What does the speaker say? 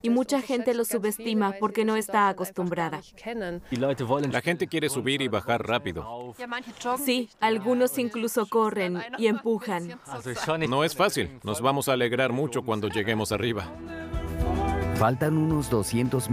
y mucha gente lo subestima porque no está acostumbrada. La gente quiere subir y bajar rápido. Sí, algunos incluso corren y empujan. No es fácil. Nos vamos a alegrar mucho cuando lleguemos arriba. Faltan unos 200